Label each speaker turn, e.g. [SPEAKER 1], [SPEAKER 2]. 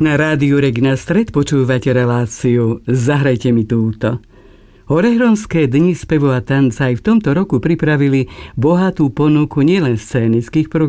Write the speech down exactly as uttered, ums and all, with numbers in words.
[SPEAKER 1] Na rádiu Regina Stred počúvate reláciu Zahrajte mi túto. Orehronské dni spevu a tanca aj v tomto roku pripravili bohatú ponuku nielen scénických programov,